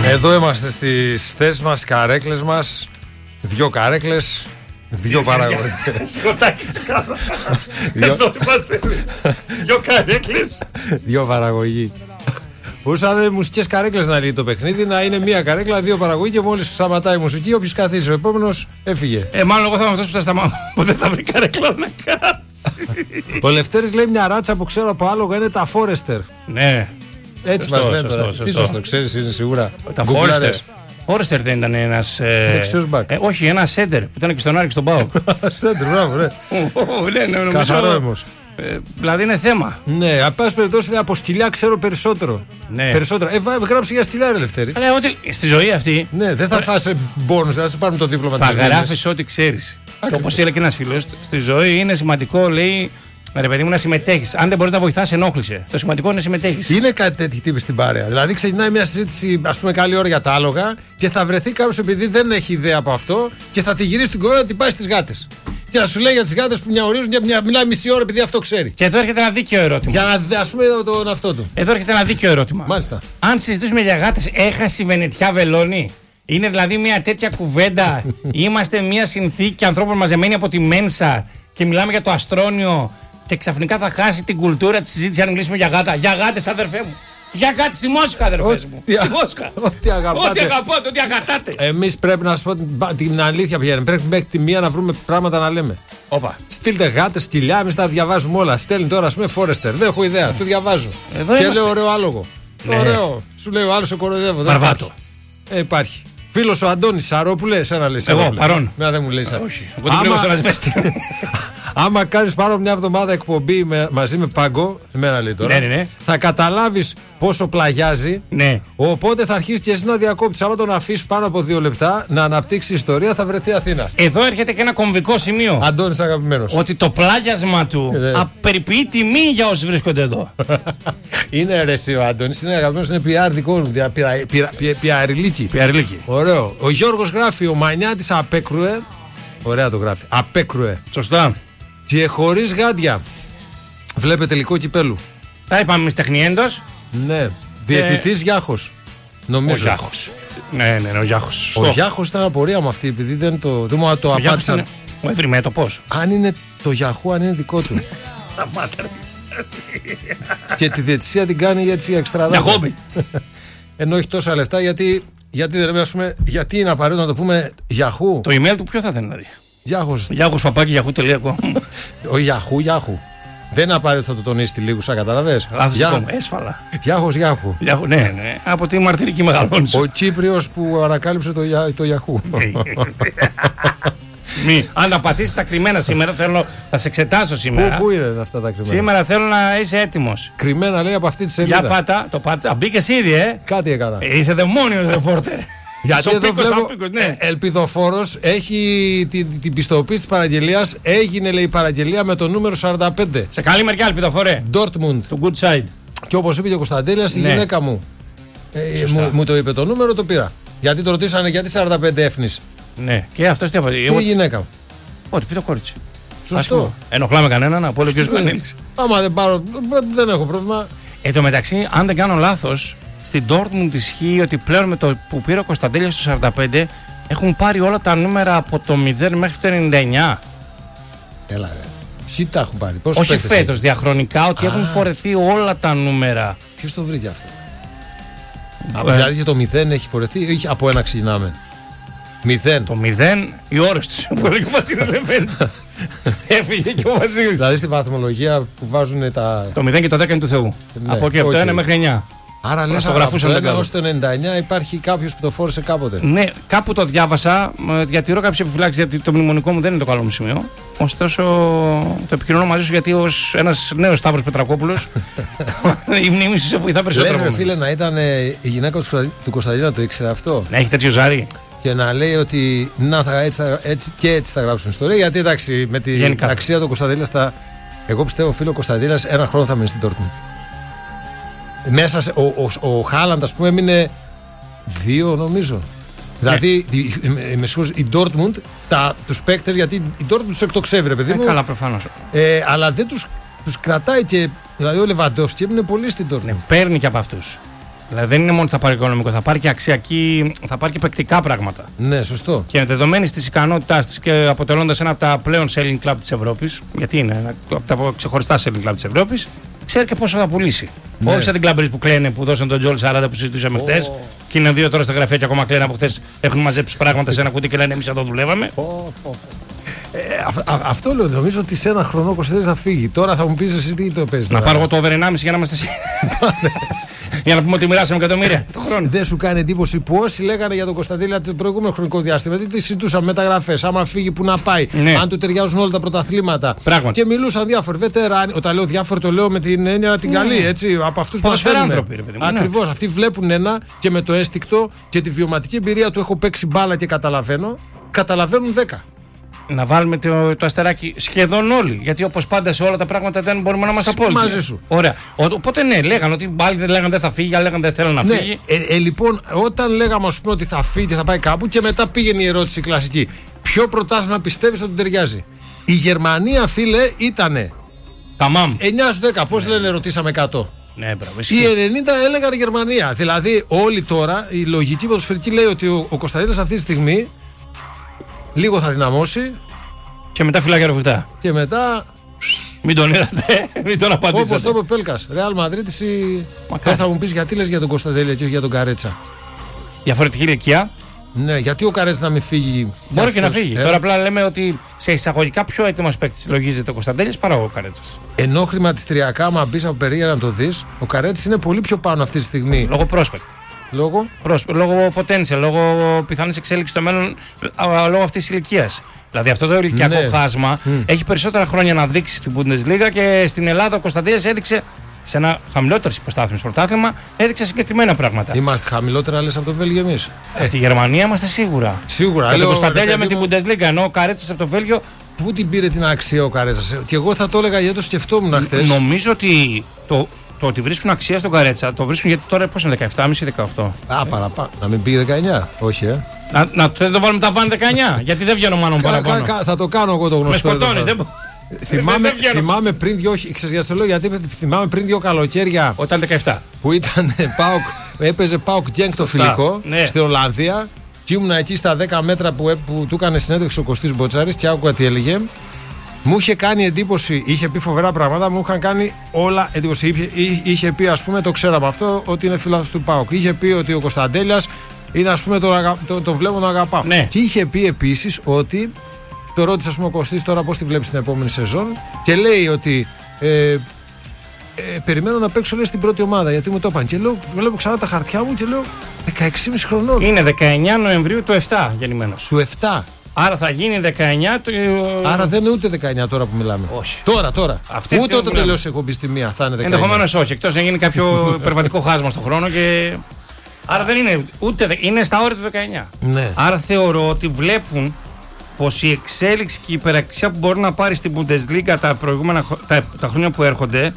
Εδώ είμαστε στις θέσεις μας, καρέκλες μας. 2 καρέκλες, 2 παραγωγές. Σκοτάκι τσικάδα. Εδώ είμαστε. 2 καρέκλες, 2 παραγωγή. Ούσαν μουσικές καρέκλες να λύει το παιχνίδι, να είναι 1 καρέκλα, 2 παραγωγή και μόλις σταματάει η μουσική, όποιος καθίσει ο επόμενος έφυγε. Μάλλον εγώ θα είμαι αυτός που θα σταματήσω, που δεν θα βρει καρέκλα να κάτσει. Ο Λευτέρης λέει μια ράτσα που ξέρω από άλογα είναι τα Forester. Ναι. Έτσι μας λένε τώρα. Τι σωστό, ξέρεις, είναι σίγουρα. Τα Forester. Forester δεν ήταν ένας. Δεξιός μπακ. Όχι, ένα σέντερ που ήταν και στον Άρη στον Πάο. Σέντερ, μπράβο, ναι. Καθαρό όμως. Δηλαδή είναι θέμα. Ναι, απ' πάση περιπτώσει από σκυλιά ξέρω περισσότερο. Ναι. Περισσότερο. Γράψε για σκυλιά, ρε Λευτέρη. Αλλά ότι στη ζωή αυτή. Ναι, δεν θα φας μπόνους, δεν θα σου πάρουμε το δίπλωμα της ζωής. Θα γράφεις ό,τι ξέρεις. Όπως έλεγε και ένας φίλος, στη ζωή είναι σημαντικό, λέει. Ρε παιδί μου, να συμμετέχεις. Αν δεν μπορείς να βοηθάς, ενόχλησε. Το σημαντικό είναι να συμμετέχεις. Είναι κάτι τέτοιο τύπη στην παρέα. Δηλαδή, ξεκινάει μια συζήτηση, ας πούμε, καλή ώρα για τα άλογα και θα βρεθεί κάποιος επειδή δεν έχει ιδέα από αυτό και θα τη γυρίσει την κορώνα να την πάει στις γάτες. Και θα σου λέει για τις γάτες που μιαουρίζουν και μιλάει μισή ώρα επειδή αυτό ξέρει. Και εδώ έρχεται ένα δίκαιο ερώτημα. Για να ας πούμε τον αυτό του. Εδώ έρχεται ένα δίκαιο ερώτημα. Μάλιστα. Αν συζητήσουμε για γάτες, έχασε η Βενετιά βελόνι. Είναι δηλαδή μια τέτοια κουβέντα. Είμαστε μια συνθήκη ανθρώπων μαζεμένοι από τη Μένσα και μιλάμε για το αστρόνιο. Και ξαφνικά θα χάσει την κουλτούρα τη συζήτηση αν μιλήσουμε για γάτα. Για γάτες, αδερφέ μου. Για γάτες στη Μόσχα, αδερφές μου. Στη Μόσχα. Ό,τι αγαπάτε. Ό,τι αγαπάτε, ό,τι αγατάτε. Εμείς πρέπει να σας πω την αλήθεια πηγαίνουμε. Πρέπει μέχρι τη 1 να βρούμε πράγματα να λέμε. Όπα. Στείλτε γάτες, σκυλιά, εμείς τα διαβάζουμε όλα. Στέλνει τώρα, ας πούμε, Forester. Δεν έχω ιδέα. Το διαβάζω. Και λέω ωραίο άλογο. Ναι. Ωραίο. Σου λέει ο άλλος σε κοροϊδεύω. Παρβάτο. Υπάρχει. Φίλος ο Αντώνης Σαρόπουλε, εσένα λέει. Εγώ, παρόν. Δεν μου λέει σαν. Όχι. Εγώ την βλέπω στον ασβέστη. Άμα κάνεις πάνω μια εβδομάδα εκπομπή μαζί με Παγκό, εμένα λέει τώρα, ναι. θα καταλάβεις πόσο πλαγιάζει. Ναι. Οπότε θα αρχίσεις και εσύ να διακόπτεις. Άμα τον αφήσεις πάνω από 2 λεπτά να αναπτύξει ιστορία, θα βρεθεί Αθήνα. Εδώ έρχεται και ένα κομβικό σημείο. Αντώνης αγαπημένος. Ότι το πλάγιασμα του απεριποιεί τιμή για όσους βρίσκονται εδώ. Είναι αιρεσί ο Αντώνης, είναι αγαπημένος, είναι PR δικό μου. Πιαριλίκη. Ωραίο. Ο Γιώργος γράφει, ο Μανιάτης απέκρουε. Ωραία το γράφει. Απέκρουε. Σωστά. Και χωρίς γάντια. Βλέπετε τελικό κυπέλου. Τα είπαμε εμείς τεχνιέντος. Ναι. Διαιτητής Γιάχος. Νομίζω. Ο Γιάχος. Ναι, ο Γιάχος. Ο Γιάχος ήταν απορία μου αυτή, επειδή δεν μου το απάντησαν. Ο ευρυμέτωπος. Αν είναι το Γιαχού, αν είναι δικό του. Και τη διαιτησία την κάνει έτσι εξτραδά. Για χόμπι. Ενώ έχει τόσα λεφτά, γιατί είναι απαραίτητο να το πούμε Γιαχού. Το email του ποιο θα ήταν δηλαδή? Γιάχος@yahoo.com. Ο Γιάχου. Δεν είναι απαραίτητο θα το τονίσει λίγο, σαν καταλαβες. Έσφαλα. Γιάχου. Ναι. Από τη μαρτυρική μεγαλώνης. Ο Κύπριος που ανακάλυψε το Γιαχού. Αν τα πατήσεις τα κρυμμένα σήμερα, θα σε εξετάσω σήμερα. Πού είναι αυτά τα κρυμμένα? Σήμερα θέλω να είσαι έτοιμος. Κρυμμένα λέει από αυτή τη σελίδα. Για πάτα, το πάτσα. Μπήκες ήδη, Κάτι έκανα. Είσαι δαιμόνιος ρεπόρτερ. Γιατί εδώ βλέπω, Ελπιδοφόρος έχει την πιστοποίηση της παραγγελίας. Έγινε, λέει, η παραγγελία με το νούμερο 45. Σε καλή μεριά, Ελπιδοφορέ. Dortmund. Το good side. Και όπως είπε και ο Κωνσταντέλιας, η γυναίκα μου μου το είπε το νούμερο, το πήρα. Γιατί το ρωτήσανε γιατί 45 έφνης. Ναι, και αυτός τι απαντήσει? Πού η γυναίκα μου? Ό,τι πει το κόριτσι. Σωστό. Ενοχλάμε κανέναν από όλο και ο Σπανίλης. Άμα δεν πάρω, δεν έχω πρόβλημα. Εν τω μεταξύ, αν δεν κάνω λάθος, στην Dortmund ισχύει ότι πλέον με το που πήρε ο Κωνσταντέλιας στο 45 έχουν πάρει όλα τα νούμερα από το 0 μέχρι το 99. Έλα ρε. Ποιοι τα έχουν πάρει? Όχι φέτος, διαχρονικά, ότι έχουν φορεθεί όλα τα νούμερα. Ποιος το βρήκε αυτό? Δηλαδή και το 0 έχει φορεθεί ή από ένα ξεκινάμε? 0. Το 0, οι ώρες τους που έλεγε ο Βασίλης Λεβέντης. Έφυγε και ο Βασίλης. Δηλαδή στη βαθμολογία που βάζουν τα. Το 0 και το 10 είναι του Θεού. Ναι, από εκεί από το 1 μέχρι 9. Άρα λες το γραφούσαν από το 1 έως το 99 υπάρχει κάποιος που το φόρεσε κάποτε. Ναι, κάπου το διάβασα. Διατηρώ κάποιες επιφυλάξεις γιατί το μνημονικό μου δεν είναι το καλό μου σημείο. Ωστόσο, το επικοινωνώ μαζί σου γιατί ως ένας νέος Σταύρος Πετρακόπουλος η μνήμη σου σε βοηθά περισσότερο. Λες, φίλε, να ήταν η γυναίκα του Κωνσταντίνα, το ήξερε αυτό? Να έχει τέτοιο ζάρι. Και να λέει ότι έτσι θα γράψουν ιστορία. Γιατί εντάξει, με την αξία του Κωνσταντίνα, εγώ πιστεύω, φίλο, ο Κωνσταντίνας ένα χρόνο θα μείνει στην Dortmund. Μέσα ο Χάλαντ, ας πούμε, έμεινε 2 νομίζω. Δηλαδή η Dortmund, τους παίκτες, γιατί η Dortmund τους εκτοξεύει, ρε παιδί μου. Καλά, προφανώς. Αλλά δεν τους κρατάει και. Δηλαδή ο Λεβαντόφσκι έμεινε πολύ στην Dortmund. Ναι, παίρνει και από αυτούς. Δηλαδή δεν είναι μόνο ότι θα πάρει οικονομικό, θα πάρει και αξιακή, θα πάρει και παικτικά πράγματα. Ναι, σωστό. Και δεδομένη τη ικανότητά τη και αποτελώντας ένα από τα πλέον selling club της Ευρώπης, γιατί είναι ένα από τα ξεχωριστά selling club της Ευρώπης, ξέρει και πόσο θα πουλήσει. Ναι. Όχι σαν την Κλαμπρί που κλαίνε που δώσαν τον Τζόλ 40 που συζητούσαμε χθες. Και είναι 2 τώρα στα γραφεία και ακόμα κλαίνε από χθες. Έχουν μαζέψει πράγματα σε ένα κουτί και λένε εμείς εδώ δουλεύαμε. Αυτό λέω. Νομίζω ότι σε ένα χρονό Κωνσταντέλιας θα φύγει. Τώρα θα μου πεις εσύ τι το παίζει. Να πάρω εγώ το over 1,5 για να είμαστε. Για να πούμε ότι μοιράσαμε εκατομμύρια. Δεν σου κάνει εντύπωση που όσοι λέγανε για τον Κωνσταντέλια το προηγούμενο χρονικό διάστημα, γιατί συζητούσαν μεταγραφές, άμα φύγει που να πάει, αν του ταιριάζουν όλα τα πρωταθλήματα. Πράγματι. Και μιλούσαν διάφοροι βετεράνοι. Όταν λέω διάφοροι, το λέω με την έννοια την καλή, έτσι, από αυτούς που θέλουν. Ακριβώς. Αυτοί βλέπουν ένα και με το αίσθηκτο και τη βιωματική εμπειρία του έχω παίξει μπάλα και καταλαβαίνουν 10. Να βάλουμε το αστεράκι σχεδόν όλοι. Γιατί όπως πάντα σε όλα τα πράγματα δεν μπορούμε να είμαστε απόλυτοι. Μαζί σου. Ωραία. Οπότε ναι, λέγανε ότι άλλοι δεν λέγανε δεν θα φύγει, άλλοι λέγανε δεν θέλουν να φύγει. Λοιπόν, όταν λέγαμε ας πούμε ότι θα φύγει και θα πάει κάπου και μετά πήγαινε η ερώτηση κλασική. Ποιο πρωτάθλημα πιστεύεις ότι ταιριάζει? Η Γερμανία, φίλε, ήτανε. Ταμάμ. 9 στους 10. Πώς λένε, ρωτήσαμε 100. Ναι, μπράβο, οι 90 έλεγαν Γερμανία. Δηλαδή, όλοι τώρα, η λογική ποδοσφαιρική λέει ότι ο Κωνσταντέλιας αυτή τη στιγμή λίγο θα δυναμώσει. Και μετά φυλάκια ροφιχτά. Και μετά. Μην τον είδατε, μην τον απαντήσατε. Όπως το είπε ο Πέλκας. Ρεάλ Μαδρίτης ή. Θα μου πεις γιατί λες για τον Κωνσταντέλια και όχι για τον Καρέτσα. Διαφορετική ηλικία. Ναι, γιατί ο Καρέτσα να μην φύγει. Μπορεί και να φύγει. Τώρα απλά λέμε ότι σε εισαγωγικά πιο έτοιμος παίκτης λογίζεται ο Κωνσταντέλιας παρά ο Καρέτσας. Ενώ χρηματιστηριακά, άμα μπεις από περίγεια να το δεις, ο Καρέτσας είναι πολύ πιο πάνω αυτή τη στιγμή. Λόγω prospect. Λόγω potential, λόγω πιθανής εξέλιξης στο μέλλον, λόγω αυτής της ηλικίας. Δηλαδή αυτό το ηλικιακό χάσμα έχει περισσότερα χρόνια να δείξει στην Bundesliga και στην Ελλάδα ο Κωνσταντέλιας έδειξε σε ένα χαμηλότερο υποστάθμιο πρωτάθλημα, έδειξε συγκεκριμένα πράγματα. Είμαστε χαμηλότερα, λες, από το Βέλγιο εμείς. Από τη Γερμανία είμαστε σίγουρα. Σίγουρα. Με τον Κωνσταντέλια με την Bundesliga, ενώ ο Καρέτσας από το Βέλγιο. Πού την πήρε την αξία ο Καρέτσας? Και εγώ θα το έλεγα γιατί το σκεφτόμουν χθες. Νομίζω ότι το ότι βρίσκουν αξία στον Καρέτσα το βρίσκουν γιατί τώρα πώς είναι 17,5-18. Παραπάνω. Να μην πήγε 19, όχι, να το βάλουμε τα βάνε 19, γιατί δεν βγαίνω μάλλον παραπάνω. Θα το κάνω εγώ το γνωστό. Με σκοτώνεις, δεν θυμάμαι πριν γιατί θυμάμαι πριν 2 καλοκαίρια. Όταν 17. Που ήταν έπαιζε ΠΑΟΚ Γκένκ το φιλικό στην Ολλανδία. Και ήμουν εκεί στα 10 μέτρα που του έκανε συνέντευξη ο Κωστής Μποτσάρης και άκουγα τι έλεγε. Μου είχε κάνει εντύπωση, είχε πει φοβερά πράγματα, μου είχαν κάνει όλα εντύπωση. Είχε πει, ας πούμε, το ξέραμε αυτό, ότι είναι φιλάθος του ΠΑΟΚ. Είχε πει ότι ο Κωνσταντέλιας είναι, ας πούμε, το βλέπω να αγαπάω. Ναι. Και είχε πει επίσης ότι, το ρώτησε, ας πούμε, ο Κωστής τώρα πώς τη βλέπεις την επόμενη σεζόν, και λέει ότι περιμένω να παίξω, λέει, στην πρώτη ομάδα, γιατί μου το είπαν. Και λέω, βλέπω ξανά τα χαρτιά μου και λέω 16,5 χρονών. Είναι 19 Νοεμβρίου του 7 γεννημένος. Του 7. Άρα θα γίνει 19 του. Άρα δεν είναι ούτε 19 τώρα που μιλάμε. Όχι. Τώρα. Ούτε όταν τελειώσει η εκπομπή στη μία θα είναι 19. Ενδεχομένως όχι, εκτός να γίνει κάποιο υπερβατικό χάσμα στον χρόνο και. Άρα δεν είναι ούτε. Είναι στα όρια του 19. Ναι. Άρα θεωρώ ότι βλέπουν πως η εξέλιξη και η υπεραξία που μπορεί να πάρει στην Bundesliga τα προηγούμενα τα χρόνια που έρχονται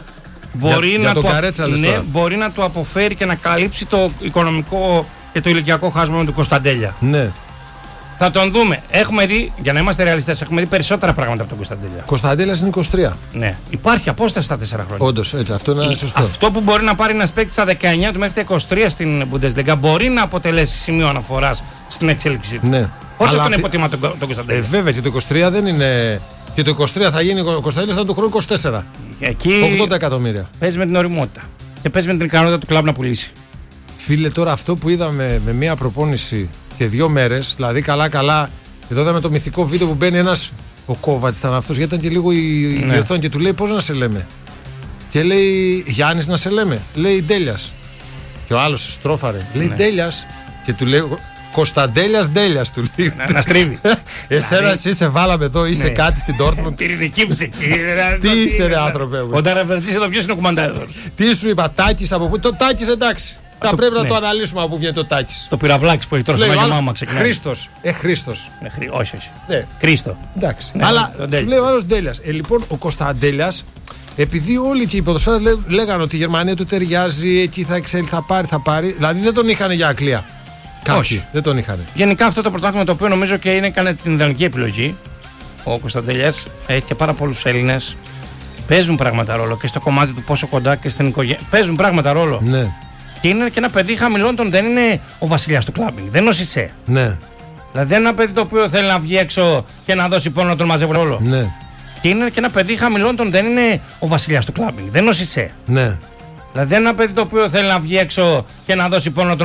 μπορεί να του αποφέρει και να καλύψει το οικονομικό και το ηλικιακό χάσμα με τον Κωνσταντέλια. Ναι. Θα τον δούμε. Έχουμε δει, για να είμαστε ρεαλιστές, έχουμε δει περισσότερα πράγματα από τον Κωνσταντέλια. Κωνσταντέλιας είναι 23. Ναι. Υπάρχει απόσταση στα 4 χρόνια. Όντως, έτσι. Αυτό είναι σωστό. Αυτό που μπορεί να πάρει ένας παίκτης στα 19 του μέχρι τα 23 στην Bundesliga μπορεί να αποτελέσει σημείο αναφοράς στην εξέλιξή του. Ναι. Όχι να τον υποτιμά τον Κωνσταντέλια. Βέβαια, και το 23 δεν είναι. Και το 23 θα γίνει ο Κωνσταντέλιας, θα είναι το χρόνο 24. Εκεί 80 εκατομμύρια. Παίζει με την ωριμότητα. Και παίζει με την ικανότητα του κλαμπ να πουλήσει. Φίλε, τώρα αυτό που είδαμε με μία προπόνηση και 2 μέρες, δηλαδή καλά, εδώ είδαμε το μυθικό βίντεο που μπαίνει ένας, ο Κόβατς ήταν αυτός, γιατί ήταν και λίγο η οθόνη και του λέει πώς να σε λέμε. Και λέει Γιάννης να σε λέμε. Λέει Ντέλιας. Και ο άλλος στρόφαρε. Λέει Ντέλιας. Και του λέει Κωνσταντέλιας Ντέλιας του λέει. Να στρίβει. Εσένα εσύ σε βάλαμε εδώ, είσαι κάτι στην Dortmund. Πυρηνική φυσική. Τι είσαι, ρε άνθρωπε μου. Όταν ρεβερτήσει εδώ, ποιος είναι ο κουμαντάδερ. Τι σου είπα, Τάκης από πού? Το Τάκης, εντάξει. Θα πρέπει να το αναλύσουμε από πού βγαίνει το Τάκης. Το πυραυλάκι που έχει τώρα στο μάμα ξεκινάει. Χρήστος. Χρήστος. Όχι. Κρίστο. Εντάξει. Αλλά σου λέει ο άλλος Ντέλιας. Λοιπόν, ο Κωνσταντέλιας, επειδή όλοι και οι ποδοσφαίρες λέγανε ότι η Γερμανία του ταιριάζει, εκεί θα εξέλθει, θα πάρει. Δηλαδή δεν τον είχαν για Αγγλία. Όχι. Δεν τον είχαν. Γενικά αυτό το πρωτάθλημα το οποίο νομίζω και έκανε την ιδανική επιλογή. Ο Κωνσταντέλιας έχει και πάρα πολλούς Έλληνες. Παίζουν πράγματα ρόλο και στο κομμάτι του πόσο κοντά και στην οικογένεια. Παίζουν πράγματα ρόλο. Ναι. Και είναι και ένα παιδί χαμηλών των, δεν είναι ο βασιλιάς του κλάμπινγκ. Δεν είναι ο Σισέ. Ναι. Δηλαδή δεν είναι ένα παιδί το οποίο θέλει να βγει έξω και να δώσει πόνο να τον μαζεύουν όλο. Ναι. Και είναι και ένα παιδί χαμηλών των, δεν είναι ο βασιλιάς του κλάμπινγκ. Δεν είναι ο Σισέ. Ναι. Δηλαδή δεν είναι ένα παιδί το οποίο θέλει να βγει έξω και να δώσει πόνο να τον